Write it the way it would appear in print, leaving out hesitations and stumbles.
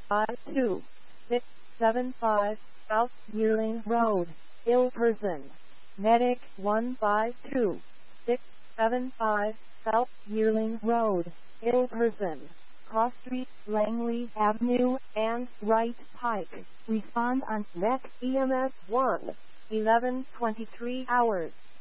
152-675 South Yearling Road, Ilperson. Medic 152-675 South Yearling Road, Ilperson. Cross Street, Langley Avenue, and Wright Pike. Respond on MEC EMS 1. 11:23 hours.